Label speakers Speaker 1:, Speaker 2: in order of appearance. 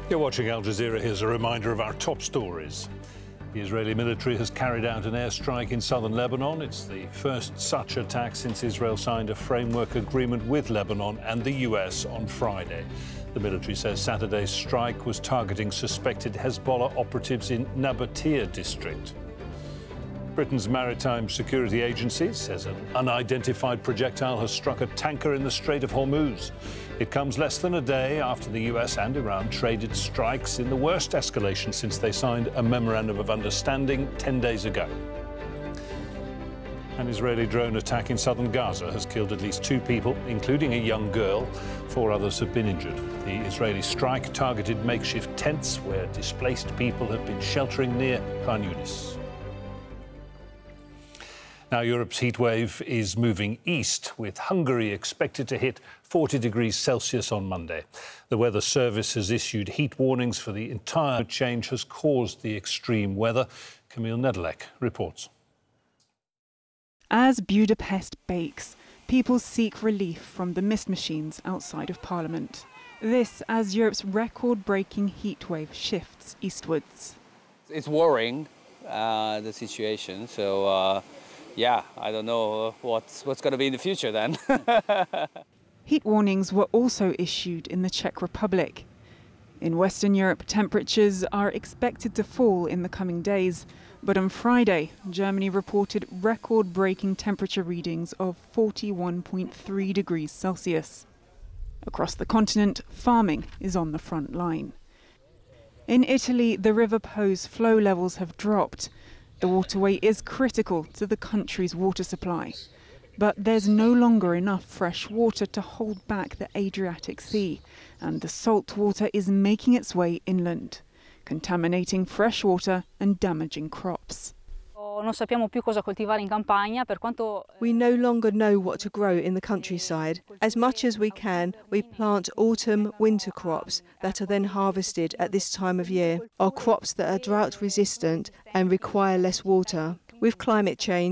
Speaker 1: You're watching Al Jazeera. Here's a reminder of our top stories. The Israeli military has carried out an airstrike in southern Lebanon. It's the first such attack since Israel signed a framework agreement with Lebanon and the US on Friday. The military says Saturday's strike was targeting suspected Hezbollah operatives in Nabatea district. Britain's Maritime Security Agency says an unidentified projectile has struck a tanker in the Strait of Hormuz. It comes less than a day after the US and Iran traded strikes in the worst escalation since they signed a memorandum of understanding 10 days ago. An Israeli drone attack in southern Gaza has killed at least 2 people, including a young girl. 4 others have been injured. The Israeli strike targeted makeshift tents where displaced people have been sheltering near Khan Yunis. Now, Europe's heatwave is moving east, with Hungary expected to hit 40 degrees Celsius on Monday. The Weather Service has issued heat warnings for the entire change has caused the extreme weather. Camille Nedelec reports.
Speaker 2: As Budapest bakes, people seek relief from the mist machines outside of Parliament. This as Europe's record-breaking heatwave shifts eastwards.
Speaker 3: It's worrying, the situation, so yeah, I don't know what's going to be in the future then.
Speaker 2: Heat warnings were also issued in the Czech Republic. In Western Europe, temperatures are expected to fall in the coming days. But on Friday, Germany reported record-breaking temperature readings of 41.3 degrees Celsius. Across the continent, farming is on the front line. In Italy, the River Po's flow levels have dropped. The waterway is critical to the country's water supply. But there's no longer enough fresh water to hold back the Adriatic Sea, and the salt water is making its way inland, contaminating fresh water and damaging crops.
Speaker 4: We no longer know what to grow in the countryside. As much as we can, we plant autumn, winter crops that are then harvested at this time of year, or crops that are drought resistant and require less water. With climate change,